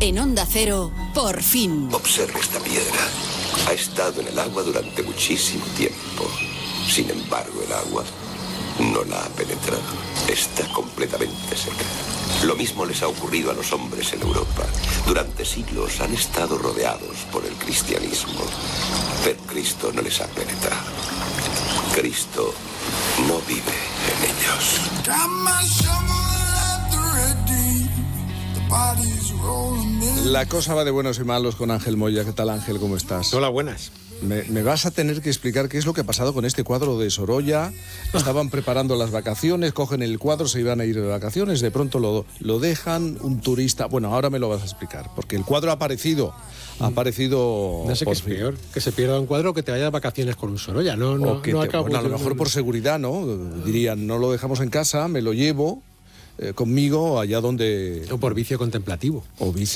En Onda Cero, por fin. Observe esta piedra. Ha estado en el agua durante muchísimo tiempo. Sin embargo, el agua no la ha penetrado. Está completamente seca. Lo mismo les ha ocurrido a los hombres en Europa. Durante siglos han estado rodeados por el cristianismo, pero Cristo no les ha penetrado. Cristo no vive en ellos. La cosa va de buenos y malos con Ángel Moya. ¿Qué tal, Ángel? ¿Cómo estás? Hola, buenas. Me vas a tener que explicar qué es lo que ha pasado con este cuadro de Sorolla. Estaban preparando las vacaciones, cogen el cuadro, se iban a ir de vacaciones, de pronto lo dejan, un turista... Bueno, ahora me lo vas a explicar, porque el cuadro ha aparecido... No sé qué es peor, que se pierda un cuadro o que te vayas de vacaciones con un Sorolla. No acabo. Bueno, a lo mejor por seguridad, ¿no? Dirían, no lo dejamos en casa, me lo llevo conmigo allá donde... O por vicio contemplativo. O vicio